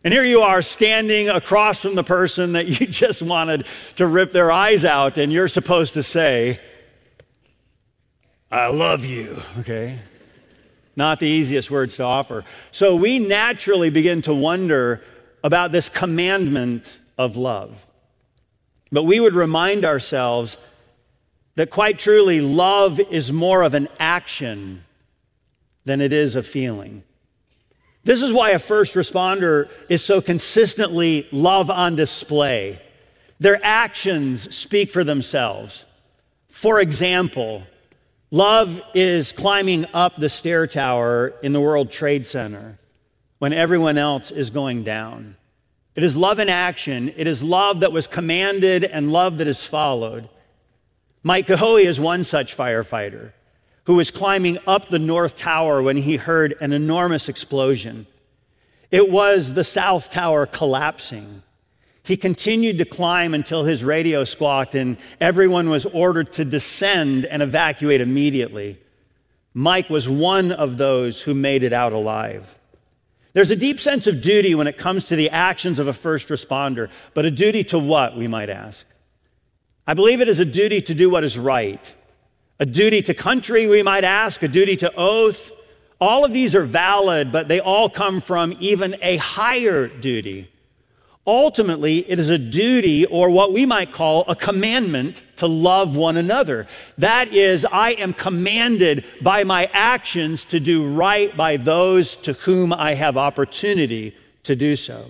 And here you are standing across from the person that you just wanted to rip their eyes out, and you're supposed to say, I love you, okay? Not the easiest words to offer. So we naturally begin to wonder about this commandment of love. But we would remind ourselves that quite truly, love is more of an action than it is a feeling. This is why a first responder is so consistently love on display. Their actions speak for themselves. For example, love is climbing up the stair tower in the World Trade Center when everyone else is going down. It is love in action. It is love that was commanded and love that is followed. Mike Cahoe is one such firefighter who was climbing up the North Tower when he heard an enormous explosion. It was the South Tower collapsing. He continued to climb until his radio squawked and everyone was ordered to descend and evacuate immediately. Mike was one of those who made it out alive. There's a deep sense of duty when it comes to the actions of a first responder, but a duty to what, we might ask? I believe it is a duty to do what is right. A duty to country, we might ask, a duty to oath. All of these are valid, but they all come from even a higher duty. Ultimately, it is a duty, or what we might call a commandment, to love one another. That is, I am commanded by my actions to do right by those to whom I have opportunity to do so.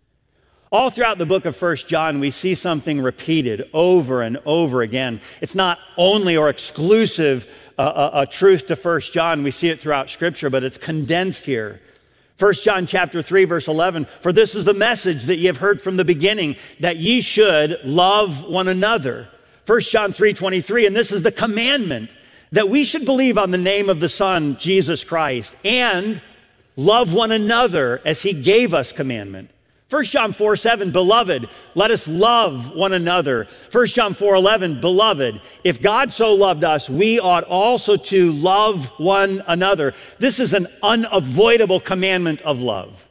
All throughout the book of 1 John, we see something repeated over and over again. It's not only or exclusive a truth to 1 John. We see it throughout Scripture, but it's condensed here. 1 John chapter 3, verse 11, for this is the message that ye have heard from the beginning, that ye should love one another. 1 John 3:23, and this is the commandment, that we should believe on the name of the Son, Jesus Christ, and love one another as he gave us commandment. 1 John 4:7, beloved, let us love one another. 1 John 4:11, beloved, if God so loved us, we ought also to love one another. This is an unavoidable commandment of love.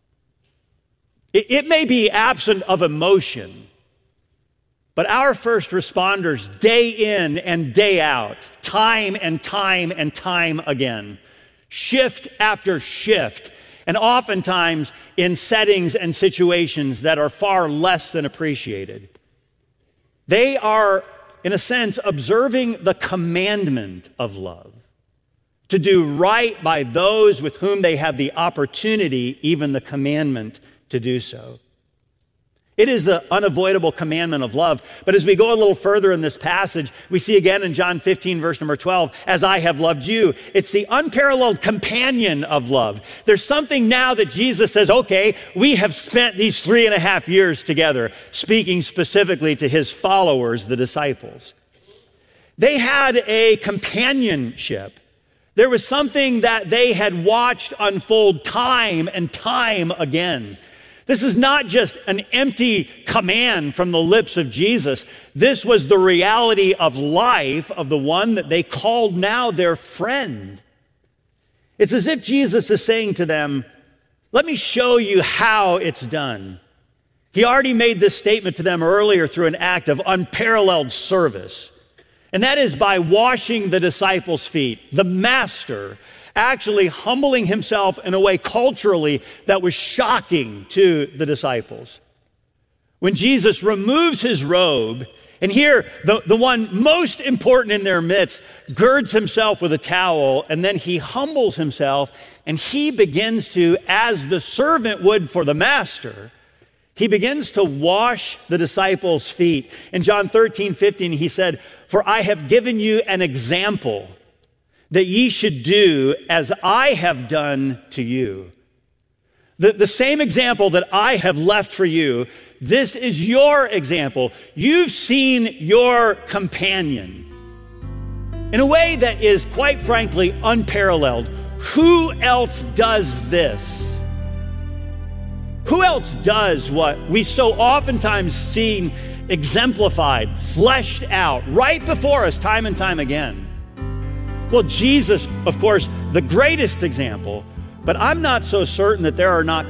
It may be absent of emotion, but our first responders, day in and day out, time and time and time again, shift after shift, and oftentimes in settings and situations that are far less than appreciated. They are, in a sense, observing the commandment of love, to do right by those with whom they have the opportunity, even the commandment, to do so. It is the unavoidable commandment of love. But as we go a little further in this passage, we see again in John 15, verse number 12, as I have loved you. It's the unparalleled companion of love. There's something now that Jesus says, okay, we have spent these 3.5 years together, speaking specifically to his followers, the disciples. They had a companionship. There was something that they had watched unfold time and time again. This is not just an empty command from the lips of Jesus. This was the reality of life of the one that they called now their friend. It's as if Jesus is saying to them, let me show you how it's done. He already made this statement to them earlier through an act of unparalleled service. And that is by washing the disciples' feet. The master actually humbling himself in a way culturally that was shocking to the disciples. When Jesus removes his robe, and here the one most important in their midst girds himself with a towel, and then he humbles himself, and he begins to, as the servant would for the master, he begins to wash the disciples' feet. In John 13:15, he said, for I have given you an example that ye should do as I have done to you. The same example that I have left for you, this is your example. You've seen your companion in a way that is, quite frankly, unparalleled. Who else does this? Who else does what we so oftentimes see exemplified, fleshed out, right before us time and time again? Well, Jesus, of course, the greatest example, but I'm not so certain that there are not